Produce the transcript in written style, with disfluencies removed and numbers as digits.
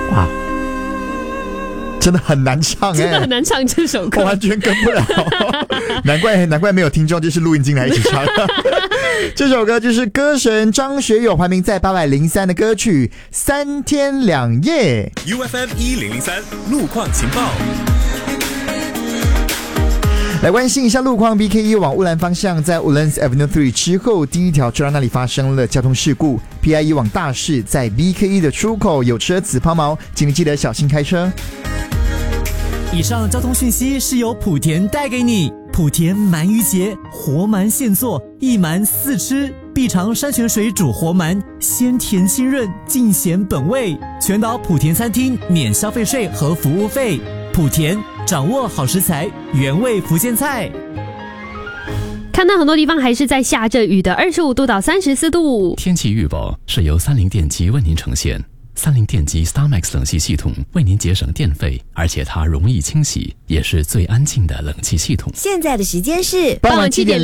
哇，真的很难唱真的很难唱这首歌， 我完全跟不了。难怪没有听众，就是录音进来一起唱。这首歌就是歌神张学友排名在803的歌曲《3天2夜》。 UFM 1003路况情报。 来关心一下路况 ，BK1 往乌兰方向，在 Woodlands Avenue 3之后，第一条车道那里发生了交通事故。PI1 往大市，在 BK1 的出口有车子抛锚，请你记得小心开车。 以上交通讯息是由莆田带给你。莆田鳗鱼节，活鳗现做，一鳗4吃，必尝山泉水煮活鳗，鲜甜清润，尽显本味。全岛莆田餐厅免消费税和服务费。莆田掌握好食材，原味福建菜。 看到很多地方还是在下着雨的，25度到34度。 天气预报是由30电机为您呈现。30电机 StarMax 冷气系统为您节省电费，而且它容易清洗，也是最安静的冷气系统。 现在的时间是傍晚7点。